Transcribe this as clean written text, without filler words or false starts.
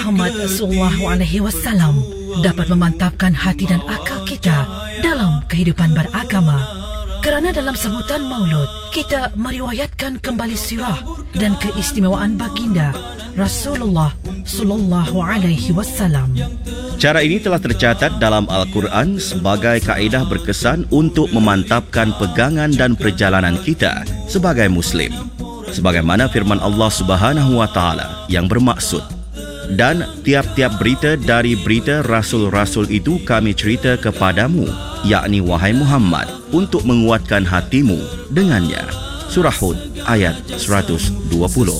Muhammad SAW dapat memantapkan hati dan akal kita dalam kehidupan beragama. Kerana dalam sambutan Maulud, kita meriwayatkan kembali sirah dan keistimewaan baginda Rasulullah SAW. Cara ini telah tercatat dalam Al-Quran sebagai kaedah berkesan untuk memantapkan pegangan dan perjalanan kita sebagai Muslim. Sebagaimana firman Allah Subhanahu wa Ta'ala yang bermaksud, dan tiap-tiap berita dari berita Rasul-Rasul itu kami cerita kepadamu, yakni wahai Muhammad, untuk menguatkan hatimu dengannya. Surah Hud ayat 120.